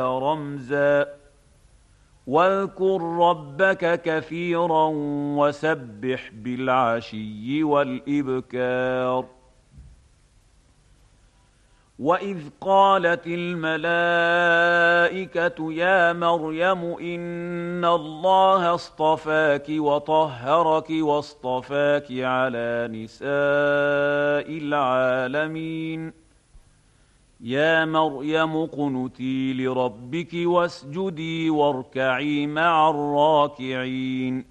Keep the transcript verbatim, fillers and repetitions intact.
رمزا واذكر ربك كثيرا وسبح بالعشي والإبكار. وإذ قالت الملائكة يا مريم إن الله اصطفاك وطهرك واصطفاك على نساء العالمين يا مريم اقنتي لربك واسجدي واركعي مع الراكعين.